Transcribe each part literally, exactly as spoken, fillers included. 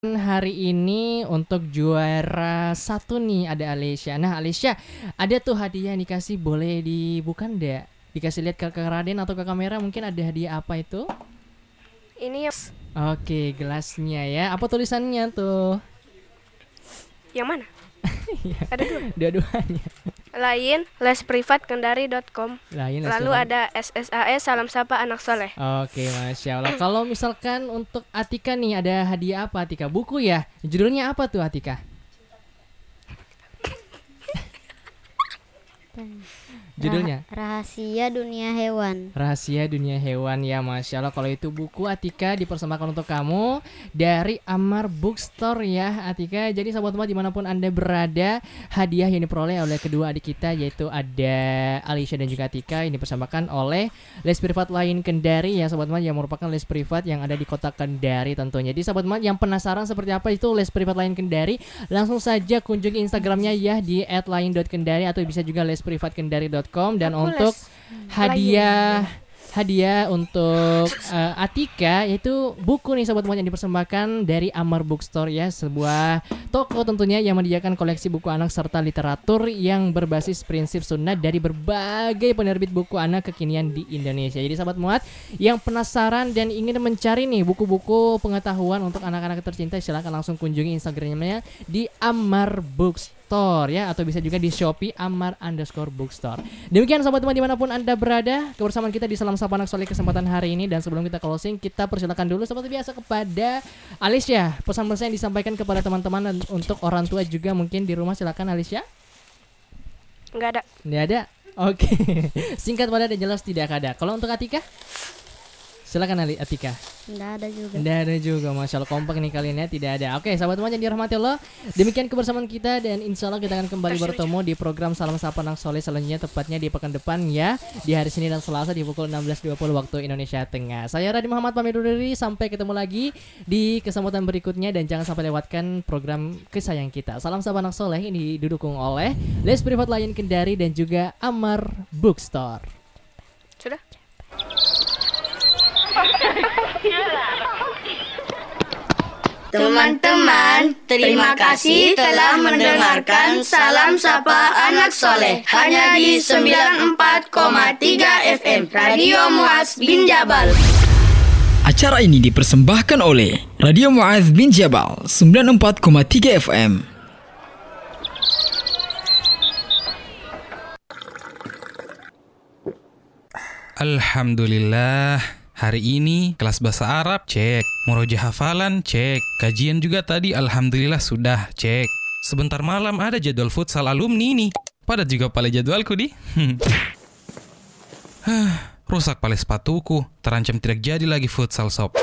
Hari ini untuk juara satu nih ada Alicia. Nah Alicia, ada tuh hadiah yang dikasih, boleh dibuka ndak? Dikasih lihat ke, ke Raden atau ke kamera, mungkin ada hadiah apa itu? Ini ya. Oke, gelasnya ya. Apa tulisannya tuh? Yang mana? Ada dua. Dua-duanya. Lain lesprivatkendari dot com. Lain Lalu ada S S A S Salam Sapa Anak Soleh. Oke, Masya Allah. Kalau misalkan untuk Atika nih, ada hadiah apa Atika? Buku ya? Judulnya apa tuh Atika? Judulnya? Rahasia Dunia Hewan. Rahasia Dunia Hewan ya, Masya Allah. Kalau itu buku Atika dipersembahkan untuk kamu dari Amar Bookstore ya Atika. Jadi sahabat-sahabat dimanapun Anda berada, hadiah yang diperoleh oleh kedua adik kita, yaitu ada Alicia dan juga Atika, ini dipersembahkan oleh Les Privat Lain Kendari ya sahabat-sahabat, yang merupakan les privat yang ada di kota Kendari tentunya. Jadi sahabat-sahabat yang penasaran seperti apa itu Les Privat Lain Kendari, langsung saja kunjungi Instagramnya ya di et lain dot kendari atau bisa juga les privat kendari dot com. Dan Aku untuk les hadiah hadiah untuk uh, Atika yaitu buku nih sobat yang dipersembahkan dari Amar Bookstore ya, sebuah toko tentunya yang menyediakan koleksi buku anak serta literatur yang berbasis prinsip sunnah dari berbagai penerbit buku anak kekinian di Indonesia. Jadi sahabat muat yang penasaran dan ingin mencari nih buku-buku pengetahuan untuk anak-anak tercinta, silakan langsung kunjungi Instagramnya di Amar Bookstore ya, atau bisa juga di Shopee Amar underscore bookstore. Demikian sahabat teman dimanapun Anda berada, kebersamaan kita di Salam Sapa Anak Soleh kesempatan hari ini. Dan sebelum kita closing, kita persilakan dulu seperti biasa kepada Alicia, pesan-pesan yang disampaikan kepada teman-teman dan untuk orang tua juga mungkin di rumah. Silakan Alicia. Enggak ada. Nggak ada? Oke. Singkat padat dan jelas, tidak ada. Kalau untuk Atika? Silakan Ali Atika. Nggak ada juga. Nggak ada juga, Masya Allah, kompak nih kalian ya, tidak ada. Oke sahabat teman yang dirahmati Allah, demikian kebersamaan kita dan insya Allah kita akan kembali bertemu di program Salam Sapa Anak Soleh selanjutnya, tepatnya di pekan depan ya, di hari Senin dan Selasa di pukul enam belas dua puluh waktu Indonesia Tengah. Saya Radhi Muhammad pamit undur diri, sampai ketemu lagi di kesempatan berikutnya dan jangan sampai lewatkan program kesayang kita Salam Sapa Anak Soleh ini didukung oleh Les Privat Lain Kendari dan juga Amar Bookstore. Sudah? Teman-teman, terima kasih telah mendengarkan Salam Sapa Anak Soleh hanya di sembilan puluh empat koma tiga F M Radio Muaz bin Jabal. Acara ini dipersembahkan oleh Radio Muaz bin Jabal sembilan puluh empat koma tiga F M. Alhamdulillah. Hari ini kelas bahasa Arab cek, murojaah hafalan cek, kajian juga tadi alhamdulillah sudah cek. Sebentar malam ada jadwal futsal alumni nih. Padat juga pale jadwalku di. Rusak pale sepatuku, terancam tidak jadi lagi futsal sob.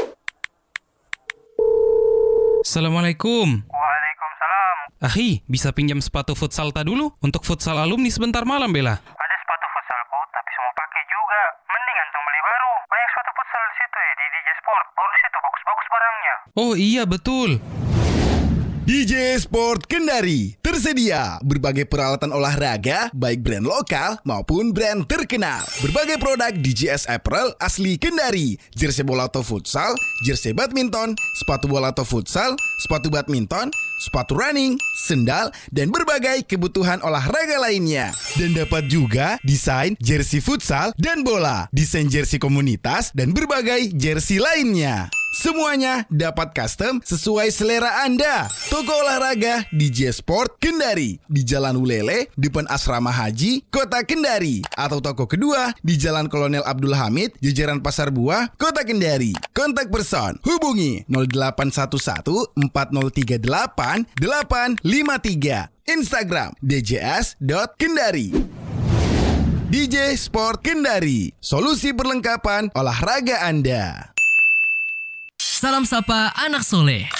Assalamualaikum. Waalaikumsalam. Akhi, bisa pinjam sepatu futsal ta dulu untuk futsal alumni sebentar malam bela. Ada sepatu futsalku tapi semua pakai juga. Mending antum beli baru. Banyak sepatu futsal di situ ya, di D J Sport. Bagus itu, bagus-bagus barangnya. Oh iya betul. D J Sport Kendari tersedia berbagai peralatan olahraga baik brand lokal maupun brand terkenal. Berbagai produk D J S apparel asli Kendari, jersey bola atau futsal, jersey badminton, sepatu bola atau futsal, sepatu badminton, sepatu running, sendal, dan berbagai kebutuhan olahraga lainnya. Dan dapat juga desain jersey futsal dan bola, desain jersey komunitas, dan berbagai jersey lainnya. Semuanya dapat custom sesuai selera Anda. Toko olahraga D J Sport Kendari di Jalan Ulele, depan Asrama Haji, Kota Kendari. Atau toko kedua di Jalan Kolonel Abdul Hamid, jajaran Pasar Buah, Kota Kendari. Kontak person hubungi nol delapan satu satu empat nol tiga delapan delapan lima tiga. Instagram d j s dot kendari. D J Sport Kendari, solusi perlengkapan olahraga Anda. Salam Sapa Anak Soleh,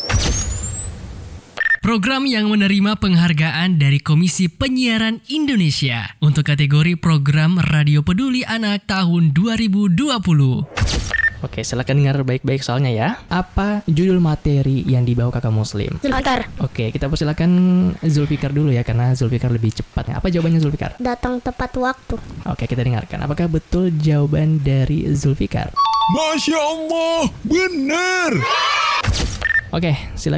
program yang menerima penghargaan dari Komisi Penyiaran Indonesia untuk kategori program Radio Peduli Anak tahun dua ribu dua puluh. Oke, silakan dengar baik-baik soalnya ya. Apa judul materi yang dibawa kakak Muslim? Zulfikar. Oke, kita persilakan Zulfikar dulu ya, karena Zulfikar lebih cepat. Apa jawabannya Zulfikar? Datang tepat waktu. Oke, kita dengarkan. Apakah betul jawaban dari Zulfikar? Masya Allah, benar. Oke, silakan.